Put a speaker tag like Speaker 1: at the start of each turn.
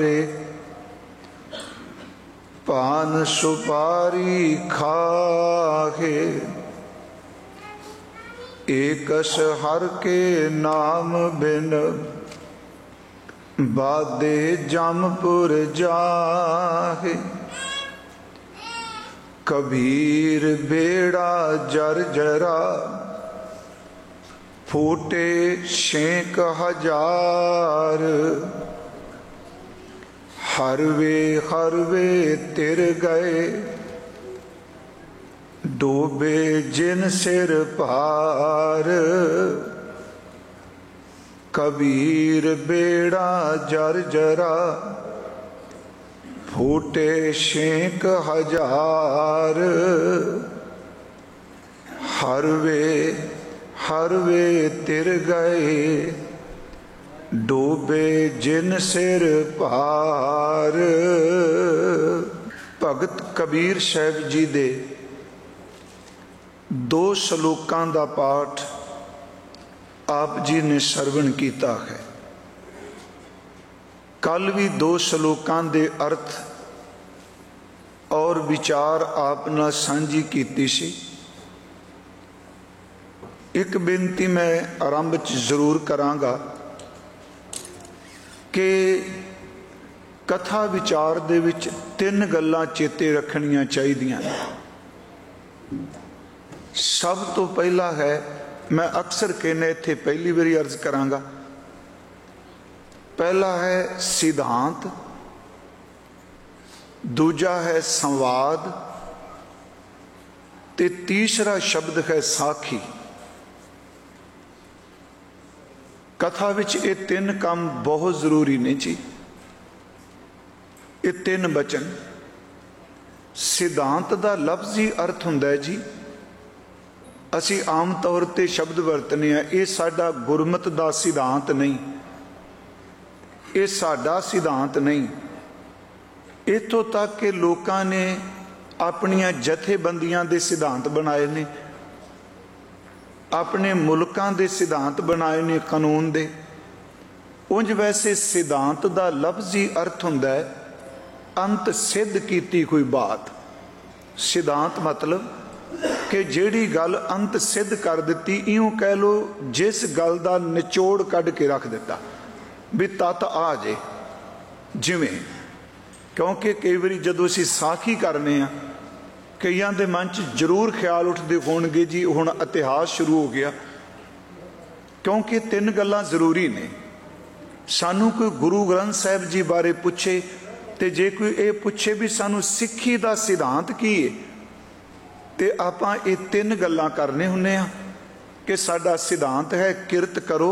Speaker 1: पान सुपारी खाहे, एकस हर के नाम बिन बादे जमपुर जाहे। कबीर बेड़ा जर्जरा फूटे 6,000, हरवे तिर गए डूबे जिन सिर पार। कबीर बेड़ा जर्जरा फूटे 6,000, हरवे तिर गए डूबे जिन सिर पार। भगत कबीर साहब जी दे 2 श्लोकां दा पाठ आप जी ने सरवण किया है। कल भी 2 श्लोकां दे अर्थ और विचार आप नाल सांझी कीती सी। एक बेनती मैं आरंभ च जरूर करांगा कि कथा विचार दे विच 3 गल्लां चेते रखणियां चाहीदियां। सब तो पहला है, मैं अक्सर कहने इत्थे पहली बारी अर्ज करांगा, पहला है सिद्धांत, दूजा है संवाद ते तीसरा शब्द है साखी। कथा विच ये 3 काम बहुत जरूरी ने जी। ये 3 बचन। सिद्धांत का लफ्जी अर्थ हुंदा है जी, असी आम तौर पर शब्द वरतने हैं, ये साडा गुरमत का सिद्धांत नहीं, ये साडा सिद्धांत नहीं। इत्थों तक कि लोकां ने अपनियां जथेबंदियां दे सिद्धांत बनाए ने, अपने मुल्कां दे सिद्धांत बनाए ने कानून दे। उंज वैसे सिद्धांत का लफ्जी अर्थ हुंदा है अंत सिद्ध कीती कोई बात। सिद्धांत मतलब कि जिहड़ी गल अंत सिद्ध कर दिती, इयों कह लो जिस गल का निचोड़ कढ़ के रख दिता भी तत आ जे। जिवें क्योंकि कई बार जदों असीं साखी करने आ, कईयां दे मन च जरूर ख्याल उठदे होणगे जी हुण इतिहास शुरू हो गया, क्योंकि 3 गल्लां जरूरी ने। सानू कोई गुरु ग्रंथ साहिब जी बारे पुछे ते जे कोई ये पुछे भी सानू सिੱਖੀ ਦਾ सिद्धांत की है, ते आपां ये 3 गल्लां करने हुन्ने आ कि साडा सिद्धांत है किरत करो